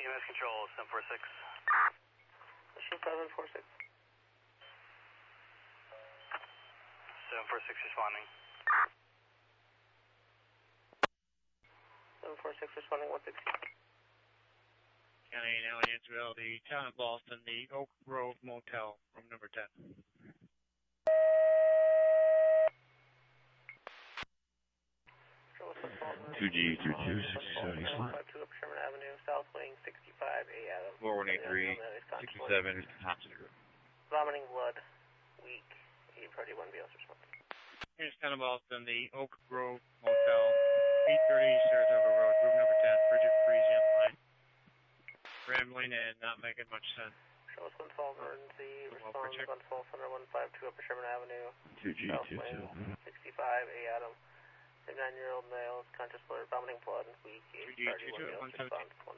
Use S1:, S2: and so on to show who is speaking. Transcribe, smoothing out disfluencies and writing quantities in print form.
S1: EMS control, 746.
S2: Issue 746.
S1: 746 responding.
S2: 746 responding, 160.
S3: County now in Israel, the town of Boston, the Oak Grove Motel, room number 10.
S4: 2G 3267 East Line.
S2: 52 up Sherman Avenue, South Wing, 65, A Adam.
S4: 4183, 67, Thompson.
S2: Vomiting blood, weak, 831 BLS response.
S3: Here's town of Boston, the Oak Grove Motel, 830 Saratoga Road, room number 10, Bridget Parisian line. Rambling and not making much sense.
S2: Show us Gunfall emergency, respond to Gunfall Center 152 up Sherman Avenue,
S4: 2G
S2: South Wing, 65, A Adam. 39-year-old male is conscious, vomiting blood, weak, 831 BLS response.